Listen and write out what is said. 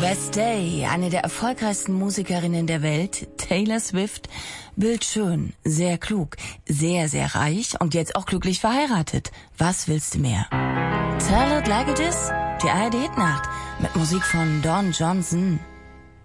Best Day, eine der erfolgreichsten Musikerinnen der Welt, Taylor Swift, bildschön, sehr klug, sehr, sehr reich und jetzt auch glücklich verheiratet. Was willst du mehr? Tell It Like It Is, die ARD-Hitnacht mit Musik von Don Johnson.